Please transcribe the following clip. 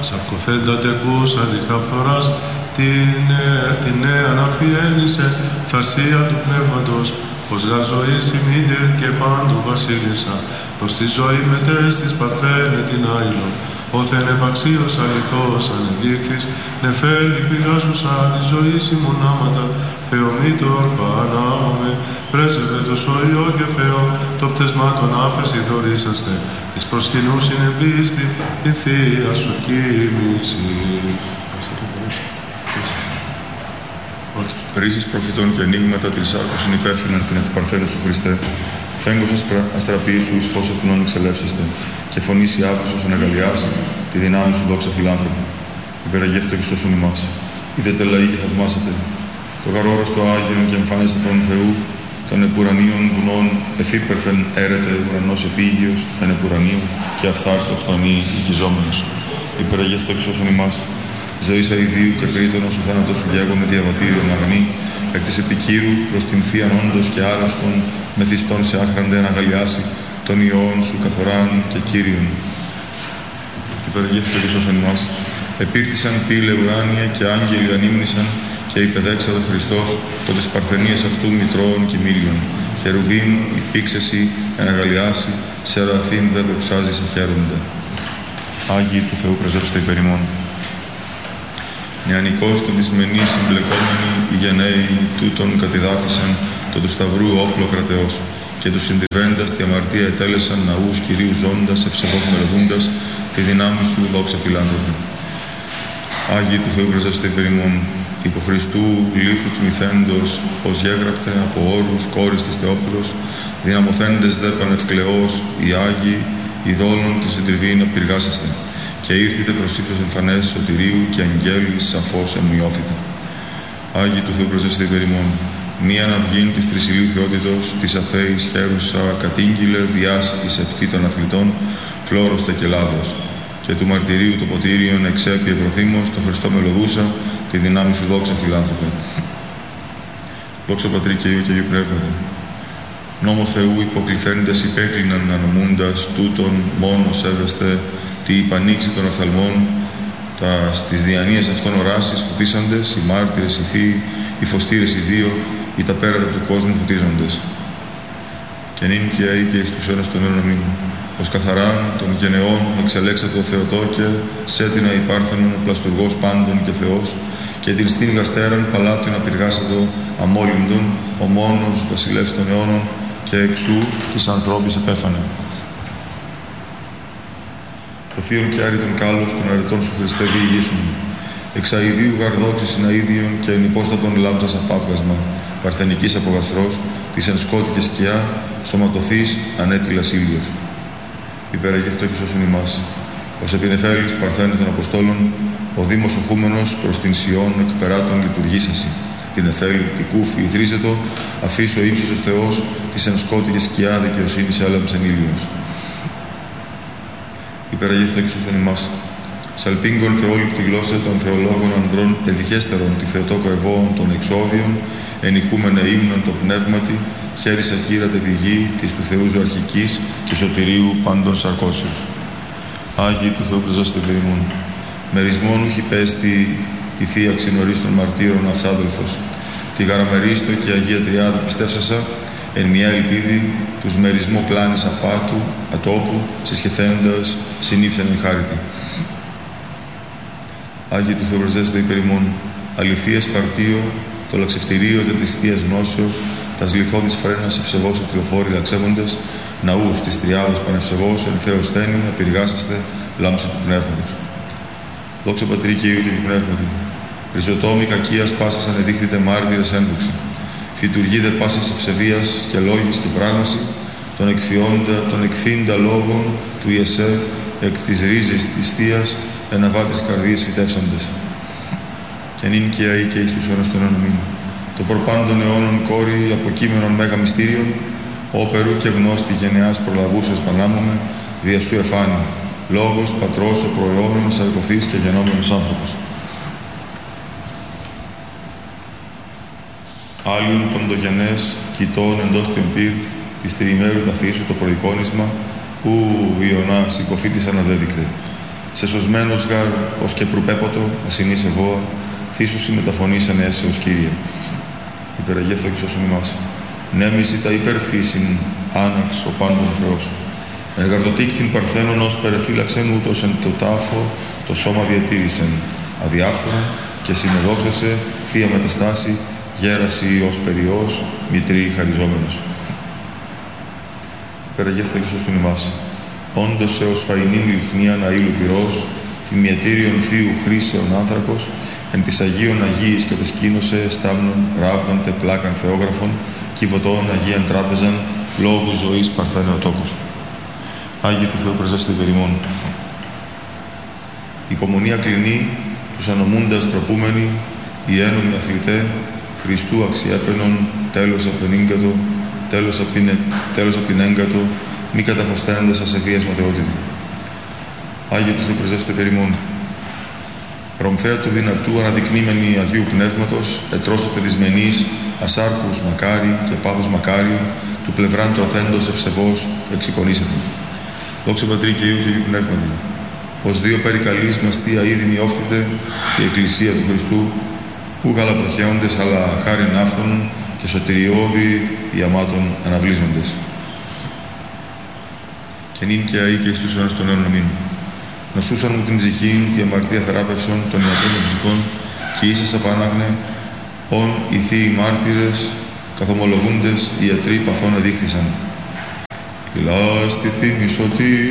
σαρκοθέντα τεκούς αδιχαφθοράς, την νέα αναφιένισε, θαρσία του πνεύματος, πως γα ζωής ημίδερ και πάντου βασίλισσα, πως τη ζωή μετέστης παρθένε την άειλον, όθεν επαξίως αληθώς ανεδείχθης, νεφέλη πηγάζουσα τη ζωή ημονάματα, Θεομήτωρ Πανάμε, πρέσβευε το σωιό και Θεό, το πτεσμά των άφεση δωρήσαστε, εις προσκυνούς είναι πίστη, την Θεία σου κοίμηση. Ρίζεις προφητών και ανοίγματα τρισάρκους είναι υπεύθυνον την εκ του Παρθένου σου Χριστέ. Φέγγος αστραπή σου εις φως εθνών εξελεύσεστε, και φωνής η άβυσος αναγκαλιάσει, τη δυνάμει σου δόξα φιλάνθρωπο. Υπεραγεύτε και σώσον ημάς. Είδετε λαοί και θαυμάσατε. Το γαρόραστο Άγιον και εμφάνισε των Θεού, των επουρανίων βουνών, εφύπερθεν έρετε ουρανός επίγειος, εν επουρανίου και αυθάρτο φθονή οικιζόμενος. Υπεραγεύτε και σώσον ημάς. Ζωής αηδίου και κρίτων όσο θάνατος σου διάγομαι διαβατήριον αγνή, εκ της επικύρου προς την θείαν όντως και άρρωστον, μεθυστών σε άχραντε αναγαλιάσει, των ιών σου καθοράν και Κύριον. Υπεραγεύτε και σώσον ημάς. Επήρθησαν πύλε ουράνια και άγγελοι ανήμνησαν, και υπεδέξατο Χριστός το της παρθενίας αυτού μητρώων και μίλιων. Χερουβίμ υπήξεση εναγαλιάσει, σεραφείμ δε δοξάζει σε χαίροντα. Άγιοι του Θεού πρεσβεύστε υπέρ ημών. Νεανικός το δυσμενή συμπλεκόμενοι οι γενναίοι τούτων κατηδάθησαν το του Σταυρού όπλο κρατεός, και τους συντριβέντας τη αμαρτία ετέλεσαν ναούς Κυρίου ζώντας, ευσεβώς μελετούντας, τη δυνάμει σου δόξα φιλάνθρωπε. Άγιοι του Θεού πρεσβεύστε υπέρ ημών. Υπό Χριστού λίθου του μυθέντος, ως γέγραπτε από όρους κόρης της Θεόπουλος, δυναμωθέντες δε πανευκλαιώς οι Άγιοι, ειδόλων τη συντριβή να πυργάσαστε, και ήρθετε προς ύψος εμφανές σωτηρίου και αγγέλης σαφώς εμοιώθητε. Άγιοι του Θεού πρεσβεύστε υπέρ ημών. Μίαν αυγήν της τρισιλίου θεότητος, της αθέης χέρουσα κατήγγειλε διάς εις επτή των αθλητών, φλόρωστε και λάδος, και του μαρτυρίου το ποτήριον εξέπιε προθήμος, το Χριστό μελωδούσα, τη δυνάμει σου δόξα φιλάνθρωπε. Δόξα Πατρί και Υιού και Αγίου Πνεύματι. Νόμο Θεού υποκληθέντες υπέκλειναν ανομούντας, τούτον μόνο σέβεστε, τη υπανοίξη των οφθαλμών, τα στις διανοίες αυτών οράσεις φωτίσαντες, οι μάρτυρες, οι θείοι, οι φωστήρες οι δύο, ή τα πέρατα του κόσμου φωτίζοντες. Και νυν και αεί και εις τους αιώνας των αιώνων αμήν. Ως καθαράν των γενεών εξελέξατο Θεοτόκε, σέτινα υπάρθενον ο πλαστουργός πάντων και Θεός, και την στήν γαστέραν παλάτιον απειργάσατο αμόλυντον, ο μόνος βασιλεύς των αιώνων, και εξού της ανθρώπης επέφανε. Το θείον και άρρητον κάλος των αρετών σου Χριστέ διηγήσουν. Εξ αηδίου γαρδόξης συναΐδιον και εν υπόστατον λάμψας απάτγασμα, παρθενικής απογαστρός, της εν σκότη και σκιά, σωματωθείς ανέτειλας ήλιος. Υπεραγεύτω και σώσον ημάς. Ως επινεφέλης παρθένου των Αποστόλων, ο Δήμος οχούμενος προς την Σιών εκ περάτων λειτουργήσασι. Την εφέλη, την κούφη, ιδρύζετο, αφήσω ύψος ως Θεός, της εν σκότη και σκιά δικαιοσύνης έλαμψεν ήλιος. Υπεραγεύτω και σώσον ημάς. Σαλπίγκον θεόληπτη γλώσσα των θεολόγων ανδρών εδιχέστερων τη Θεοτόκο Ευώων των εξώδιων, ενηχούμενε ύμνων το πνεύματι, χέρις ακύρατε τη γη της του Θεού ζωαρχικής και σωτηρίου πάντων σαρκώσεως. Άγιοι του Θεού πρεσβεύστε υπέρ ημών. Μερισμόν ουχ υπέστη η Θεία ξυνορής των μαρτύρων αυσάδελφος. Τη γαραμερίστο και Αγία Τριάδα πιστεύσασα, εν μια ελπίδη τους μερισμό πλάνης απάτου, ατόπου, συσχεθέντας, συνήψεν εν χάριτη. Άγιοι του Θεού πρεσβεύστε υπέρ ημών. Αληθείας παρτίο, το λαξευτηρίο δε της Θείας γνώσεως, τας λιθώδης φρένας ευσεβώς ευθυλοφόροι λαξεύοντες, ναούς της Τριάδος πανευσεβώς εν Θεός θένη, απειργάσαστε, λάμψη του Πνεύματος. Δόξα Πατρί και Υιού και του Πνεύματι. Ριζοτόμοι κακίας πάσας ανεδείχθητε μάρτυρες ένδοξη. Φυτουργοί δε πάσας ευσεβίας και λόγης και πράγμαση, των εκφύντα λόγων του Ιεσέ, εκ της ρίζης της Θείας, εναβάτης καρδίες φυτεύσαντες. Και νυν και αεί και εις τους αιώνας των αιώνων αμήν. Το προπάντων αιώνων κόρη αποκείμενων μέγα μυστήριων, όπερου και γνώστη γενεάς προλαβούσες πανάμωμε, δια σου εφάνη, λόγος, πατρός, ο προαιώνων, σαρκωθής και γενόμενος άνθρωπος. Άλλιον ποντογενές, κοιτών εντός του εμπύρ, της τριημέρου ταφήσου το προεικόνισμα, ου Ιωνά συκοφήτης αναδέδεικτε. Σε σωσμένος γαρ, ως και προπέποτο, ασυνής ευώα, θύσωση μεταφωνής ενέσεως, Κύριε. Υπεραγέθω εξώσον ημάς. Νέμιση τα υπερφύσιν, άναξ ο πάντων Θεός. Εργαρτοτήκτην παρθένων ως περεφύλαξεν ούτως εν το τάφο, το σώμα διατήρησεν, αδιάφθορα και συνεδόξασε, θεία μεταστάση, γέραση ως περιός, μητρή χαριζόμενος. Υπεραγέθω εξώσον ημάς. Όντως έως φαϊνήν λιχνίαν αήλου πυρός, θυμιατήριον θείου χρήσεων άνθρακος, εν της Αγίων Αγίης κατεσκήνωσε στάμνων, ράβδων, τεπλάκαν θεόγραφων, κυβωτών Αγίαν τράπεζαν, λόγου ζωής παρθένεοτόκος. Άγιοι του Θεού πρεσβεύστε περιμών. Υπομονία κλινή, τους ανομούντας τροπούμενοι, οι ένομοι αθλητέ, Χριστού αξιέπαινον, τέλος απενήγκατο, τέλος απεινέγκατο, μη καταχωστένοντας ασεβίας ματαιότητα. Άγιοι του Θεού πρεσβεύστε περιμών. Ρομφαία του δυνατού αναδεικνύμενη Αγίου Πνεύματος, ετρώσετε δυσμενείς, ασάρκους μακάρι και πάθος μακάριο, του πλευράν τροθέντος ευσεβώς εξεικονίσετε. Δόξα Πατρί και Υιού και Αγίου Πνεύματι. Ως δύο περικαλείς μαστία ήδη μειόφθητε και η Εκκλησία του Χριστού, ου γαλαπροχαίοντες αλλά χάριν άφθονων και σωτηριώδη ιαμάτων αναβλύζοντες. Και νυν και αεί και εις τους αιώνας των αιώνων αμήν. Νοσούσαν μου την ψυχήν, τη αμαρτία θεράπευσον των ιατρών των ψυχών και ίσας απάναγνε, ον οι θείοι μάρτυρες, καθομολογούντες, οι ιατροί παθών εδείχθησαν. Ηλάστη τίμη σωτή,